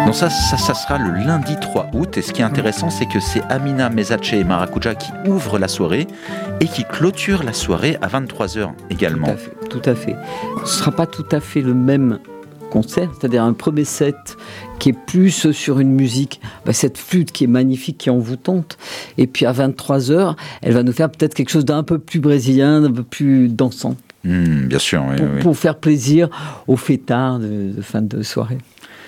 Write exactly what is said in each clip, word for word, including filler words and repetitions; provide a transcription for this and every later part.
Donc ça, ça, ça sera le lundi trois août. Et ce qui est intéressant, c'est que c'est Amina Mezache et Maracuja qui ouvrent la soirée et qui clôturent la soirée à vingt-trois heures également. Tout à fait. Tout à fait. Ce ne sera pas tout à fait le même concert, c'est-à-dire un premier set qui est plus sur une musique, bah cette flûte qui est magnifique, qui est envoûtante, et puis à vingt-trois heures, elle va nous faire peut-être quelque chose d'un peu plus brésilien, d'un peu plus dansant. Mmh, bien sûr, oui, pour, oui. pour faire plaisir aux fêtards de, de fin de soirée.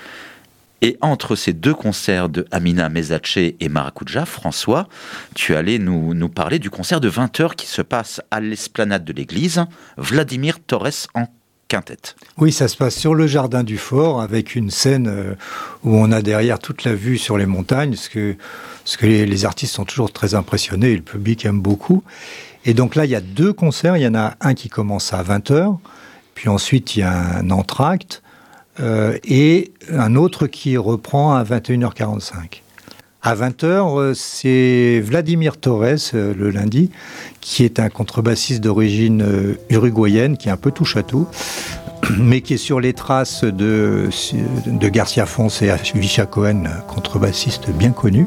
Et entre ces deux concerts de Amina Mezache et Maracuja, François, tu allais nous, nous parler du concert de vingt heures qui se passe à l'esplanade de l'église, Vladimir Torres en quintette. Oui, ça se passe sur le jardin du fort, avec une scène où on a derrière toute la vue sur les montagnes, parce que, parce que les, les artistes sont toujours très impressionnés, et le public aime beaucoup. Et donc là, il y a deux concerts, il y en a un qui commence à vingt heures, puis ensuite il y a un entracte, euh, et un autre qui reprend à vingt et une heures quarante-cinq. À vingt heures, c'est Vladimir Torres, le lundi, qui est un contrebassiste d'origine uruguayenne, qui est un peu touche-à-tout, mais qui est sur les traces de, de Garcia Fons et Avisha Cohen, contrebassiste bien connu,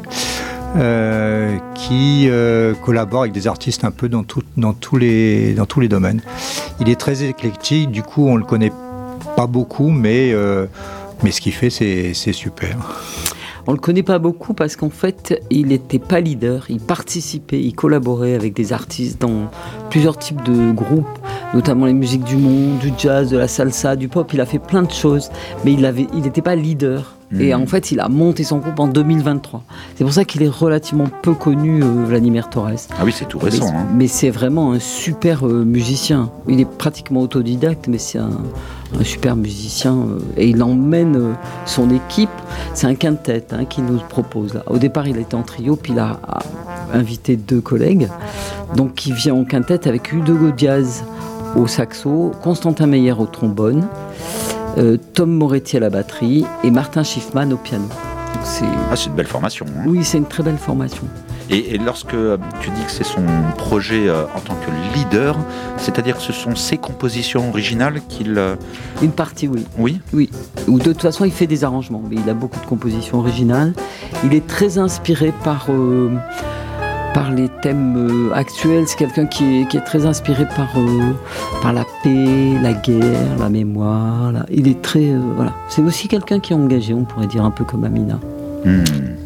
euh, qui euh, collabore avec des artistes un peu dans, tout, dans, tous les, dans tous les domaines. Il est très éclectique, du coup on ne le connaît pas beaucoup, mais, euh, mais ce qu'il fait, c'est, c'est super. On ne le connaît pas beaucoup parce qu'en fait, il n'était pas leader, il participait, il collaborait avec des artistes dans plusieurs types de groupes, notamment les musiques du monde, du jazz, de la salsa, du pop. Il a fait plein de choses, mais il avait, il n'était pas leader. Mmh. Et en fait, il a monté son groupe en deux mille vingt-trois. C'est pour ça qu'il est relativement peu connu, euh, Vladimir Torres. Ah oui, c'est tout récent. Mais, hein. mais c'est vraiment un super euh, musicien. Il est pratiquement autodidacte, mais c'est un, un super musicien. Euh, et il emmène euh, son équipe. C'est un quintet hein, qu'il nous propose. Là. Au départ, il était en trio, puis il a, a invité deux collègues. Donc, il vient en quintet avec Udo Diaz au saxo, Constantin Meyer au trombone, Euh, Tom Moretti à la batterie et Martin Schiffman au piano. Donc c'est... Ah, c'est une belle formation. Hein. Oui, c'est une très belle formation. Et, et lorsque tu dis que c'est son projet euh, en tant que leader, c'est-à-dire que ce sont ses compositions originales qu'il... Euh... Une partie, oui. Oui. Oui. Ou de toute façon, il fait des arrangements, mais il a beaucoup de compositions originales. Il est très inspiré par... Euh... par les thèmes euh, actuels. C'est quelqu'un qui est, qui est très inspiré par, euh, par la paix, la guerre, la mémoire. La... Il est très... Euh, voilà. C'est aussi quelqu'un qui est engagé, on pourrait dire, un peu comme Amina. Mmh.